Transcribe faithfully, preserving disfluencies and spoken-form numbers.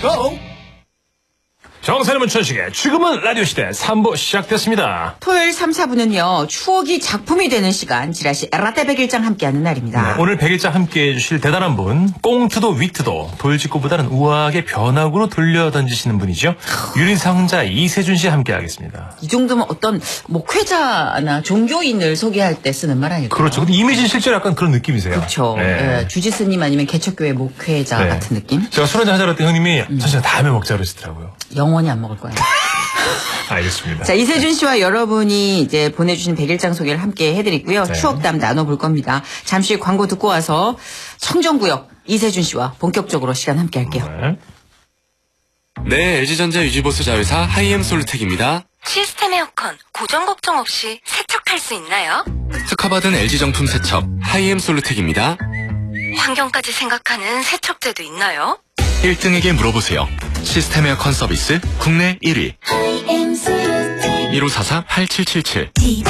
고! 정선의 문천식의 지금은 라디오 시대 삼 부 시작됐습니다. 토요일 삼, 사 부는요. 추억이 작품이 되는 시간 지라시 라떼 백일장 함께하는 날입니다. 네, 오늘 백일장 함께해 주실 대단한 분, 꽁트도 위트도 돌직구보다는 우아하게 변화구로 돌려던지시는 분이죠. 유리상자 이세준 씨 함께하겠습니다. 이 정도면 어떤 목회자나 종교인을 소개할 때 쓰는 말 아닐까요? 그렇죠. 근데 이미지 실제로 약간 그런 느낌이세요. 그렇죠. 네. 예, 주지스님 아니면 개척교회 목회자 네. 같은 느낌? 제가 술 한잔 하자고 했더니 형님이 음. 사실 다음에 먹자 그러시더라고요. 영원히 안 먹을 거예요. 알겠습니다. 자, 이세준 씨와 여러분이 이제 보내주신 백일장 소개를 함께 해드리고요. 네. 추억담 나눠볼 겁니다. 잠시 광고 듣고 와서 청정구역 이세준 씨와 본격적으로 시간 함께 할게요. 네. 네, 엘지전자 유지보수 자회사 하이엠솔루텍입니다. 시스템 에어컨 고정 걱정 없이 세척할 수 있나요? 특허받은 엘지 정품 세척 하이엠솔루텍입니다. 환경까지 생각하는 세척제도 있나요? 일 등에게 물어보세요. 시스템 에어컨 서비스 국내 일 위 일오사사 팔칠칠칠